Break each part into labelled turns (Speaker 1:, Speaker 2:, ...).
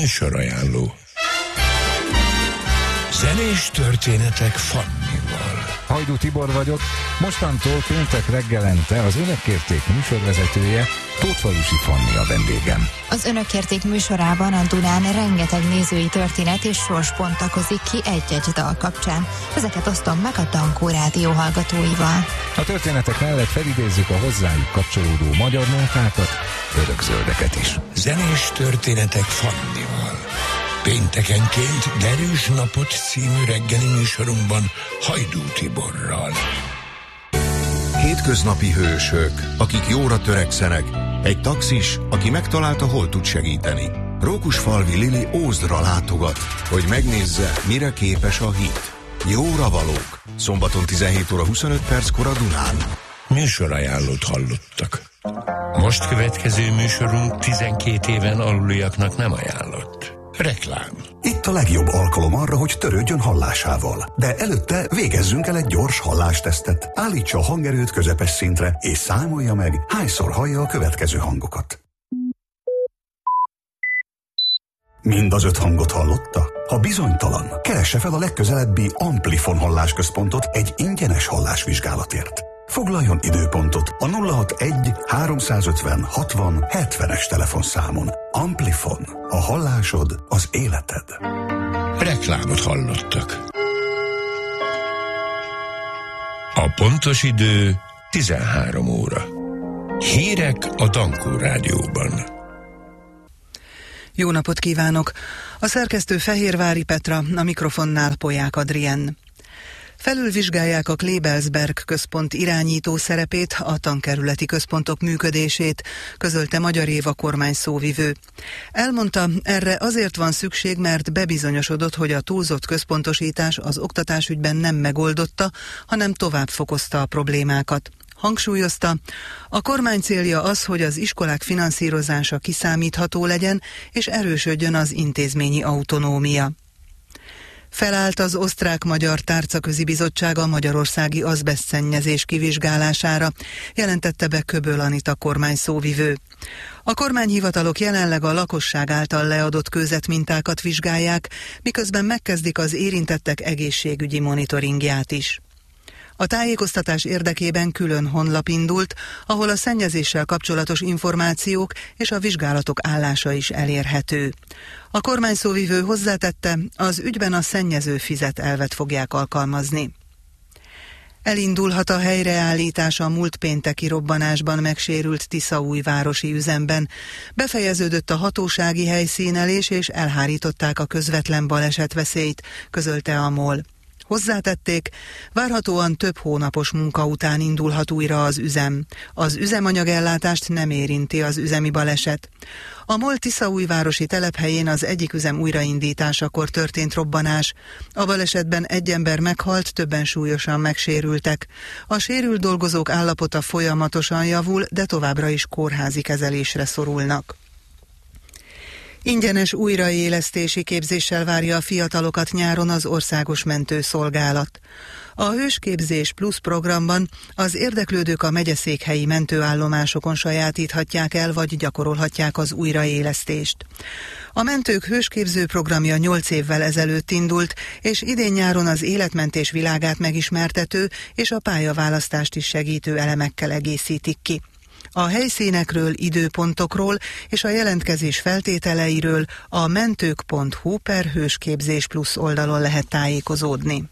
Speaker 1: Műsorajánló. Zenés történetek Fannival.
Speaker 2: Hajdú Tibor vagyok, mostantól péntek reggelente az Önök kérték műsorvezetője, Tótfalusi Fanni a vendégem.
Speaker 3: Az Önök kérték műsorában a Dunán rengeteg nézői történet és sors bontakozik ki egy-egy dal kapcsán. Ezeket osztom meg a Dankó Rádió hallgatóival.
Speaker 2: A történetek mellett felidézzük a hozzájuk kapcsolódó magyar nótákat, örökzöldeket is.
Speaker 1: Zenés történetek Fannival. Péntekenként Derűs napot című reggeli műsorunkban Hajdú Tiborral.
Speaker 4: Hétköznapi hősök, akik jóra törekszenek, egy taxis, aki megtalálta, hol tud segíteni. Rókusfalvi Lili Ózdra látogat, hogy megnézze, mire képes a hit. Jóra valók. Szombaton 17 óra 25 perckor a Dunán.
Speaker 1: Műsorajánlót hallottak. Most következő műsorunk 12 éven aluliaknak nem ajánlott. Reklám.
Speaker 5: Itt a legjobb alkalom arra, hogy törődjön hallásával. De előtte végezzünk el egy gyors hallástesztet. Állítsa a hangerőt közepes szintre, és számolja meg, hányszor hallja a következő hangokat. Mind az 5 hangot hallotta? Ha bizonytalan, keresse fel a legközelebbi Amplifon hallásközpontot egy ingyenes hallásvizsgálatért. Foglaljon időpontot a 061 350 60 70-es telefonszámon. Amplifon. A hallásod az életed.
Speaker 1: Reklámot hallottak. A pontos idő 13 óra. Hírek a Dankó Rádióban.
Speaker 6: Jó napot kívánok! A szerkesztő Fehérvári Petra, a mikrofonnál Polyák Adrien. Felülvizsgálják a Klebelsberg központ irányító szerepét, a tankerületi központok működését, közölte Magyar Éva kormány szóvivő. Elmondta, erre azért van szükség, mert bebizonyosodott, hogy a túlzott központosítás az oktatásügyben nem megoldotta, hanem tovább fokozta a problémákat. Hangsúlyozta, a kormány célja az, hogy az iskolák finanszírozása kiszámítható legyen, és erősödjön az intézményi autonómia. Felállt az Osztrák-Magyar Tárcaközi Bizottság a magyarországi azbesztszennyezés kivizsgálására, jelentette be Köböl Anita kormány szóvivő. A kormányhivatalok jelenleg a lakosság által leadott kőzetmintákat vizsgálják, miközben megkezdik az érintettek egészségügyi monitoringját is. A tájékoztatás érdekében külön honlap indult, ahol a szennyezéssel kapcsolatos információk és a vizsgálatok állása is elérhető. A kormányszóvivő hozzátette, az ügyben a szennyező fizet elvet fogják alkalmazni. Elindulhat a helyreállítás a múlt pénteki robbanásban megsérült tiszaújvárosi üzemben. Befejeződött a hatósági helyszínelés és elhárították a közvetlen balesetveszélyt, közölte a MOL. Hozzátették, várhatóan több hónapos munka után indulhat újra az üzem. Az üzemanyagellátást nem érinti az üzemi baleset. A MOL tiszaújvárosi telephelyén az egyik üzem újraindításakor történt robbanás. A balesetben egy ember meghalt, többen súlyosan megsérültek. A sérült dolgozók állapota folyamatosan javul, de továbbra is kórházi kezelésre szorulnak. Ingyenes újraélesztési képzéssel várja a fiatalokat nyáron az Országos Mentőszolgálat. A Hősképzés Plus programban az érdeklődők a megyeszékhelyi mentőállomásokon sajátíthatják el, vagy gyakorolhatják az újraélesztést. A mentők hősképző programja 8 évvel ezelőtt indult, és idén nyáron az életmentés világát megismertető és a pályaválasztást is segítő elemekkel egészítik ki. A helyszínekről, időpontokról és a jelentkezés feltételeiről a mentők.hu/Hősképzés Plus oldalon lehet tájékozódni.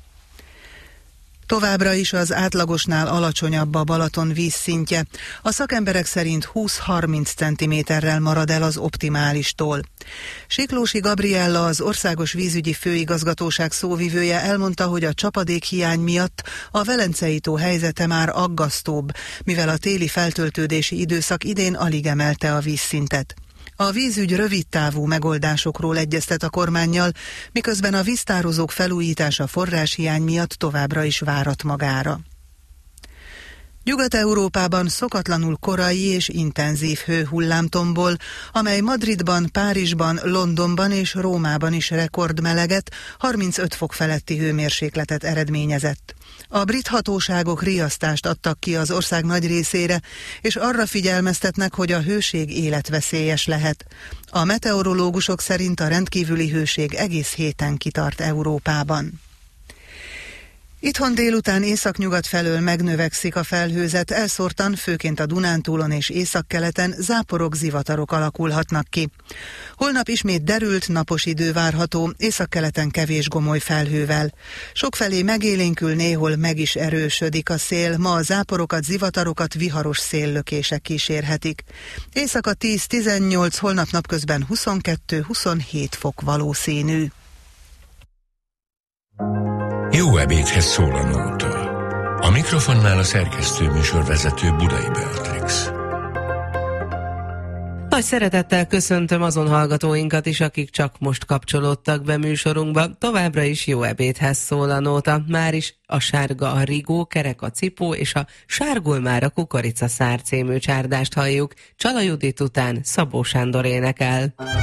Speaker 6: Továbbra is az átlagosnál alacsonyabb a Balaton vízszintje. A szakemberek szerint 20-30 cm-rel marad el az optimálistól. Siklósi Gabriella, az Országos Vízügyi Főigazgatóság szóvivője elmondta, hogy a csapadékhiány miatt a Velencei-tó helyzete már aggasztóbb, mivel a téli feltöltődési időszak idén alig emelte a vízszintet. A vízügy rövidtávú megoldásokról egyeztet a kormánnyal, miközben a víztározók felújítása forráshiány miatt továbbra is várat magára. Nyugat-Európában szokatlanul korai és intenzív hőhullám tombol, amely Madridban, Párizsban, Londonban és Rómában is rekordmeleget, 35 fok feletti hőmérsékletet eredményezett. A brit hatóságok riasztást adtak ki az ország nagy részére, és arra figyelmeztetnek, hogy a hőség életveszélyes lehet. A meteorológusok szerint a rendkívüli hőség egész héten kitart Európában. Itthon délután északnyugat felől megnövekszik a felhőzet, elszórtan, főként a Dunántúlon és északkeleten záporok, zivatarok alakulhatnak ki. Holnap ismét derült, napos idő várható, északkeleten kevés gomoly felhővel. Sokfelé megélénkül, néhol meg is erősödik a szél, ma a záporokat, zivatarokat viharos széllökések kísérhetik. Éjszaka 10-18, holnap napközben 22-27 fok valószínű.
Speaker 1: Jó ebédhez szól a nóta. A mikrofonnál a szerkesztő műsorvezető Budai Beatrix.
Speaker 7: Nagy szeretettel köszöntöm azon hallgatóinkat is, akik csak most kapcsolódtak be műsorunkba. Továbbra is jó ebédhez szól a nóta. Már is a sárga a rigó, kerek a cipó, és a sárgul már a kukoricaszár című csárdást halljuk. Csala Judit után Szabó Sándor énekel.